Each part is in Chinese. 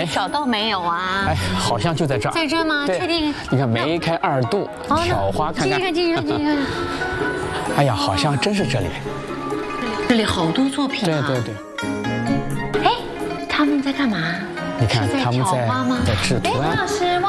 找到没有啊？ 哎，好像就在这儿。 在这吗？ 对， 确定？ 你看梅开2度，挑花看看。 进去看。 哎呀，好像真是这里。 这里好多作品啊。 对。 哎，他们在干嘛？ 你看他们在制图案。 王老师，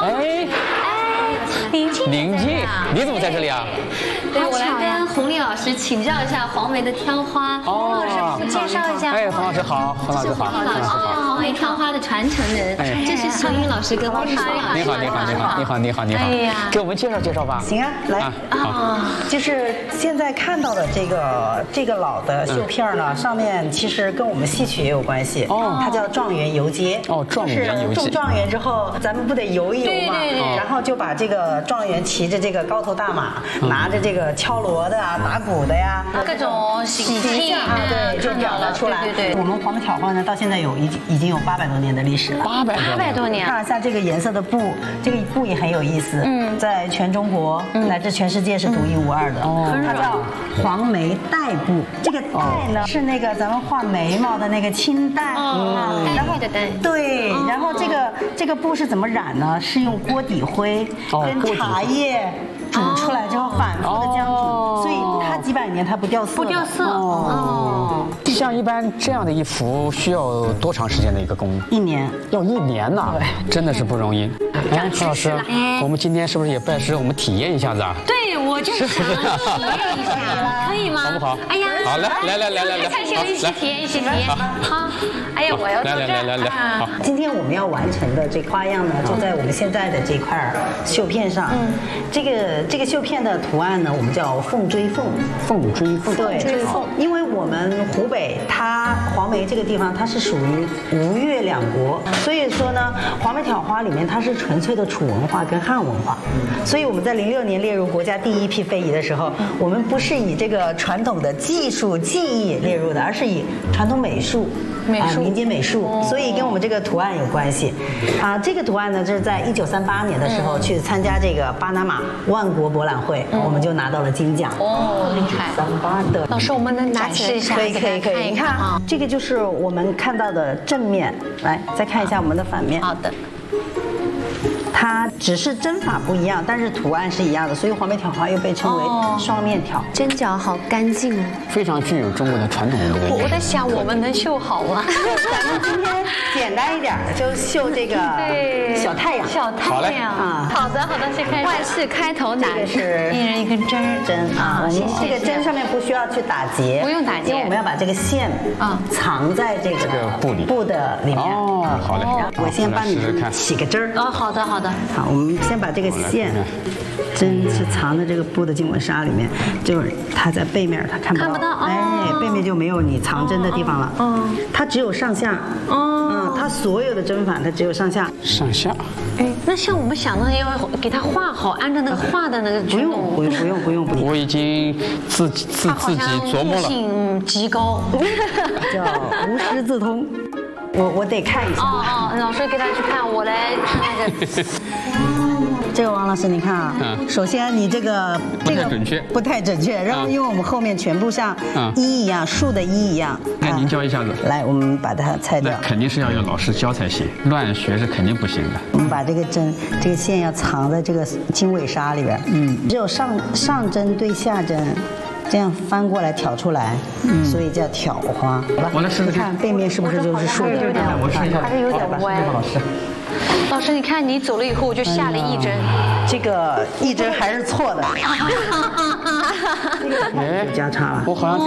宁静， 你怎么在这里啊？ 对，我来跟洪丽老师请教一下黄梅的挑花。洪老师，介绍一下。 哎，冯老师好，冯老师好。 黄梅挑花的传承人，这是邢云老师跟汪老师。 你好。 哎呀， 给我们介绍介绍吧。 行啊，来就是现在看到的这个老的绣片呢，上面其实跟我们戏曲也有关系。它叫状元游街。 状元游街。 中状元之后，咱们不得游一游嘛？然后就把这个状元骑着这个高头大马，拿着这个敲锣的啊、打鼓的呀， 各种喜庆啊，对，就表达出来。对，我们黄梅挑花呢，到现在已经有800多年的历史了。 800多年。 看像这个颜色的布，这个布也很有意思。在全中国乃至全世界是独一无二的。它叫黄梅带布。这个带呢是那个咱们画眉毛的那个青带。 然后的带。 对，然后这个布是怎么染呢？是用锅底灰跟茶叶煮出来之后反复的这样煮，所以它几百年它不掉色。 不掉色。 像一般这样的一幅需要多长时间的一个工艺 ？1年。 要1年呢，真的是不容易。哎，何老师，我们今天是不是也拜师，我们体验一下子啊？ 对，我就想体验一下，可以吗？ 好不好？ 哎呀， 好，来， 看秀一起体验，一起体验。好，哎呀，我要坐这儿。 来，好。 今天我们要完成的这花样呢，就在我们现在的这块绣片上。这个绣片的图案呢，我们叫凤追凤。 凤追凤。 对，因为我们湖北它黄梅这个地方它是属于吴越2国，所以说呢，黄梅挑花里面它是纯粹的楚文化跟汉文化，所以我们在06年列入国家第1批非遗的时候，我们不是以这个传统的技术技艺列入的，而是以传统美术。民间美术，所以跟我们这个图案有关系。这个图案呢，就是在1938年的时候去参加这个巴拿马万国博览会，我们就拿到了金奖。 厉害 ！38的。 老师，我们能拿起来一下？ 可以。你看，这个就是我们看到的正面，来再看一下我们的反面。 好的。 它只是针法不一样，但是图案是一样的，所以黄梅挑花又被称为双面挑。 针脚好干净哦， 非常具有中国的传统的这个。 我在想，我们能绣好吗？ 咱们今天简单一点，就绣这个小太阳。 小太阳啊，好的，先开始。万事开头难， 这个是一人一根针啊。我们这个针上面不需要去打结， 不用打结， 因为我们要把这个线藏在这个布的里面。 好嘞。 我先帮你起个针儿。 好的。 好，我们先把这个线，针是藏在这个布的经纬纱里面，就是它在背面，它看不到。哎，背面就没有你藏针的地方了。它只有上下。它所有的针法它只有上下。 上下。 哎，那像我们想的要给它画好，按照那个画的那个。 不用。 我已经自己琢磨了。 悟性极高， 叫无师自通。我得看一下。 老师给他去看，我来看那个。 这个王老师，你看啊，首先你这个不太准确，然后因为我们后面全部像一样，树的一样。 那您教一下子。 来，我们把它裁掉。 那肯定是要有老师教才行，乱学是肯定不行的。 我们把这个线要藏在这个经纬纱里边。只有上针对下针。这样翻过来挑出来，所以叫挑花。 我来试试看，背面是不是就是竖的？ 我试一下， 还是有点歪。老师，你看你走了以后，我就下了一针。 这个一针还是错的。这个有交叉了。 我好像